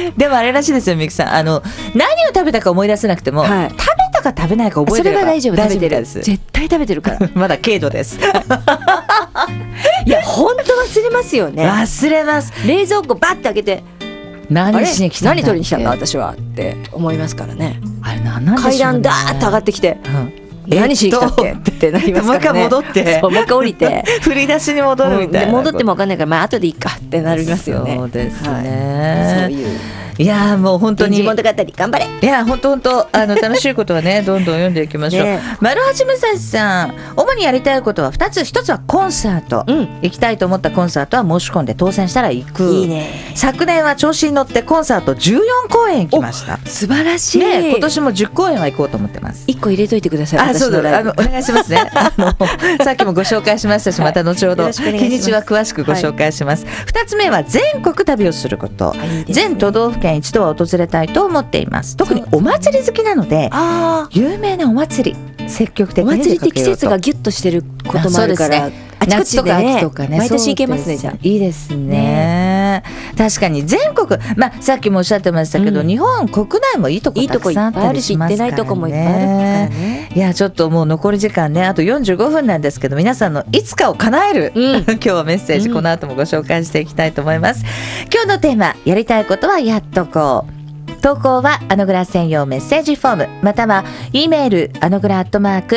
でもあれらしいですよみゆきさん、何を食べたか思い出せなくても、食べたか食べないか覚えてればそれは大丈夫、食べてる、 です。 絶対食べてるからまだ軽度ですいや本当忘れますよね。 忘れます。 冷蔵庫バッて開けて何しに来たんだっけ、 何取りに来たんだ私はって思いますからね。 あれ何なんでしょうね。 階段ダーッと上がってきて、何しに来たっけってなりますからね。 もう一回戻ってそう、もう一回降りて振り出しに戻るみたいな、 で戻っても分かんないから、まあ後でいいかってなりますよね。 そうですね、 そういういやもう本当に源氏物語頑張れ。 いや本当楽しいことはねどんどん読んでいきましょう、丸八武蔵さん、主にやりたいことは2つ。1つはコンサート、行きたいと思ったコンサートは申し込んで当選したら行く。いいね。昨年は調子に乗ってコンサート14公演行きました。 素晴らしい、 今年も10公演は行こうと思ってます。 1個入れといてください。 あ、そうだ、お願いしますねさっきもご紹介しましたし、また後ほど日にちは詳しくご紹介します。2つ目は全国旅をすること、全都道府県一度は訪れたいと思っています。特にお祭り好きなので、有名なお祭り積極的にお祭りって季節がギュッとしてることもあるから、あちこちでね、毎年行けますね。じゃあいいですね。確かに全国、さっきもおっしゃってましたけど、日本国内もいいとこたくさんあったりしますからね。いいとこいっぱいあるし、行ってないとこもいっぱいあるからね。いやちょっともう残り時間ねあと45分なんですけど、皆さんのいつかを叶える、今日はメッセージ、この後もご紹介していきたいと思います。今日のテーマ、やりたいことはやっとこう。投稿はアノグラ専用メッセージフォーム、または E メールアノグラ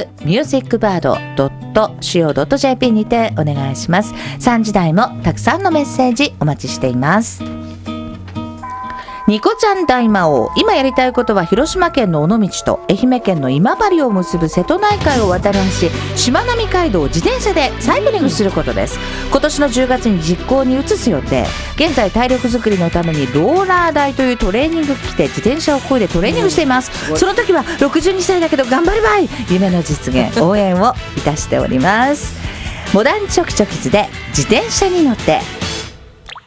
@musicbird.co.jp にてお願いします。3時台もたくさんのメッセージお待ちしています。ニコちゃん大魔王、今やりたいことは広島県の尾道と愛媛県の今治を結ぶ瀬戸内海を渡る橋、しまなみ海道を自転車でサイクリングすることです。今年の10月に実行に移す予定。現在体力作りのためにローラー台というトレーニング機で自転車を漕いでトレーニングしています。その時は62歳だけど頑張ればい、夢の実現応援をいたしております。モダンチョキチョキズで自転車に乗って。